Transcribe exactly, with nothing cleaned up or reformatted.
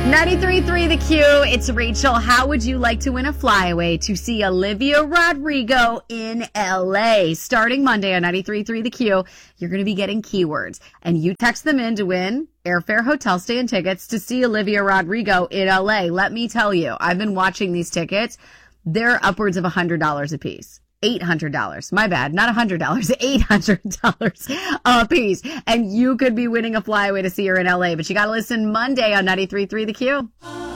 ninety-three point three The Q, it's Rachel. How would you like to win a flyaway to see Olivia Rodrigo in L A? Starting Monday on ninety-three point three The Q, you're going to be getting keywords, and you text them in to win airfare, hotel stay, and tickets to see Olivia Rodrigo in L A. Let me tell you, I've been watching these tickets. They're upwards of one hundred dollars a piece. eight hundred dollars. My bad. Not one hundred dollars. eight hundred dollars a piece. And you could be winning a flyaway to see her in L A. But you got to listen Monday on ninety-three point three The Q.